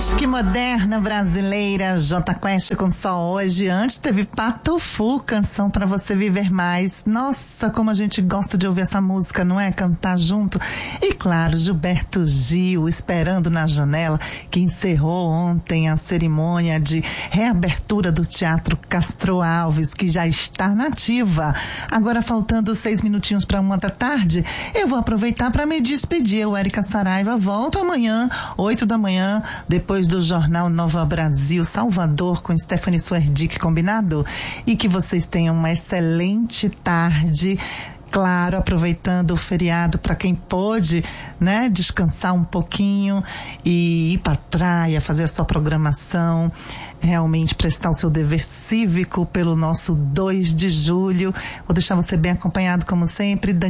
Que moderna brasileira, Jota Quest com Só Hoje. Antes teve Pato Fu, Canção Pra Você Viver Mais. Nossa, como a gente gosta de ouvir essa música, não é? Cantar junto. E claro, Gilberto Gil, Esperando na Janela, que encerrou ontem a cerimônia de reabertura do Teatro Castro Alves, que já está na ativa. Agora, faltando 6 minutinhos para 1h, eu vou aproveitar para me despedir. Eu, Érica Saraiva, volto amanhã, 8 da manhã, depois do Jornal Nova Brasil, Salvador, com Stephanie Suerdick, combinado? E que vocês tenham uma excelente tarde. Claro, aproveitando o feriado para quem pôde, né, descansar um pouquinho e ir para praia, fazer a sua programação, realmente prestar o seu dever cívico pelo nosso 2 de julho. Vou deixar você bem acompanhado, como sempre.